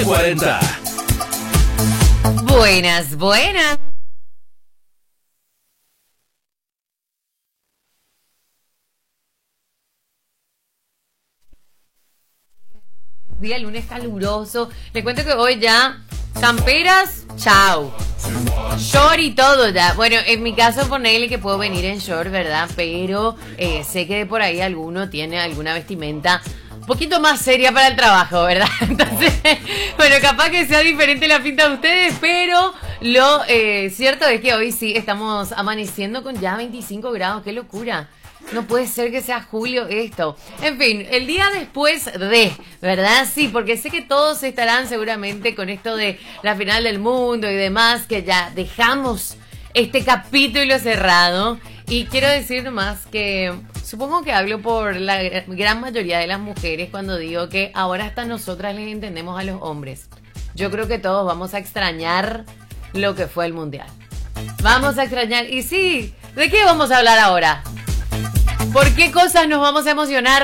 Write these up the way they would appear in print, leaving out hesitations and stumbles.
40. Buenas, buenas. Día lunes caluroso. Le cuento que hoy ya camperas, chao. Short y todo ya. Bueno, en mi caso ponele que puedo venir en short, ¿verdad? Pero sé que por ahí alguno tiene alguna vestimenta un poquito más seria para el trabajo, ¿verdad? Entonces, bueno, capaz que sea diferente la pinta de ustedes, pero lo cierto es que hoy sí estamos amaneciendo con ya 25 grados. ¡Qué locura! No puede ser que sea julio esto. En fin, el día después de, ¿verdad? Sí, porque sé que todos estarán seguramente con esto de la final del mundo y demás, que ya dejamos este capítulo cerrado. Y quiero decir nomás que supongo que hablo por la gran mayoría de las mujeres cuando digo que ahora hasta nosotras les entendemos a los hombres. Yo creo que todos vamos a extrañar lo que fue el mundial. Vamos a extrañar. Y sí, ¿de qué vamos a hablar ahora? ¿Por qué cosas nos vamos a emocionar?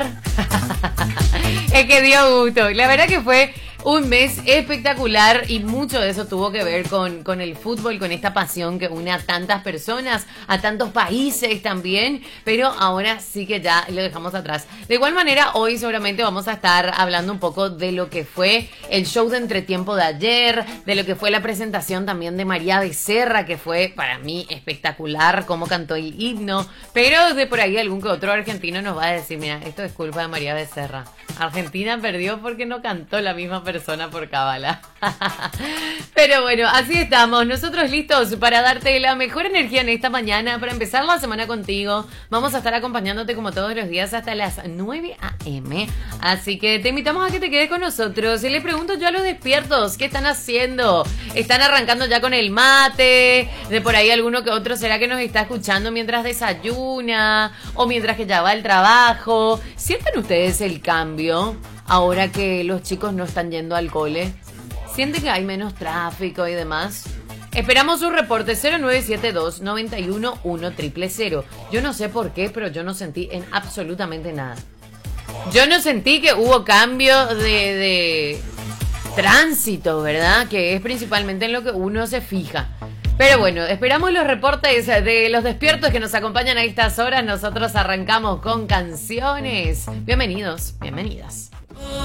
Es que dio gusto. La verdad que fue un mes espectacular y mucho de eso tuvo que ver con el fútbol, con esta pasión que une a tantas personas, a tantos países también, pero ahora sí que ya lo dejamos atrás. De igual manera, hoy seguramente vamos a estar hablando un poco de lo que fue el show de entretiempo de ayer, de lo que fue la presentación también de María Becerra, que fue para mí espectacular cómo cantó el himno, pero de por ahí algún que otro argentino nos va a decir, mira, esto es culpa de María Becerra. Argentina perdió porque no cantó la misma persona por cábala. Pero bueno, así estamos. Nosotros listos para darte la mejor energía en esta mañana, para empezar la semana contigo. Vamos a estar acompañándote como todos los días hasta las 9 a.m. Así que te invitamos a que te quedes con nosotros. Y les pregunto yo a los despiertos, ¿qué están haciendo? ¿Están arrancando ya con el mate? De por ahí alguno que otro será que nos está escuchando mientras desayuna o mientras que ya va al trabajo. ¿Sienten ustedes el cambio ahora que los chicos no están yendo al cole? ¿Sienten que hay menos tráfico y demás? Esperamos un reporte 0972-91-1000. Yo no sé por qué, pero yo no sentí en absolutamente nada. Yo no sentí que hubo cambio de tránsito, ¿verdad? Que es principalmente en lo que uno se fija. Pero bueno, esperamos los reportes de los despiertos que nos acompañan a estas horas. Nosotros arrancamos con canciones. Bienvenidos, bienvenidas.